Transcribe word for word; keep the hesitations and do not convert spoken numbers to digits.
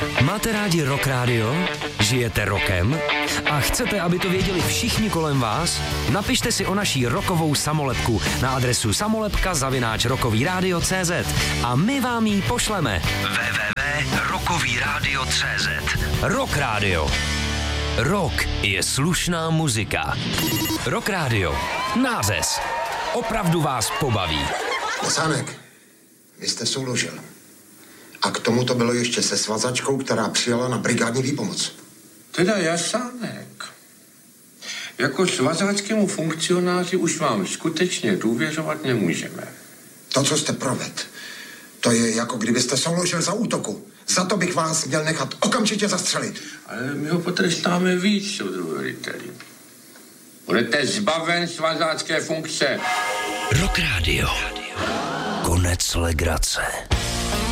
Máte rádi Rock Radio? Žijete rokem? A chcete, aby to věděli všichni kolem vás? Napište si o naší rokovou samolepku na adresu samolepka zavináč rokový rádio tečka cé zet a my vám ji pošleme. w w w tečka rokový rádio tečka cé zet. Rock Radio. Rock je slušná muzika. Rock Radio. Nářez. Opravdu vás pobaví. Sánek, vy jste souložil. A k tomu to bylo ještě se svazačkou, která přijela na brigádní výpomoc. Teda Jasánek. Jako svazáckému funkcionáři už vám skutečně důvěřovat nemůžeme. To, co jste proved, to je jako kdybyste souložil za útoku. Za to bych vás měl nechat okamžitě zastřelit. Ale my ho potrestáme víc, soudruhu veliteli. Budete zbaven svazácké funkce. Rock Radio. Konec legrace.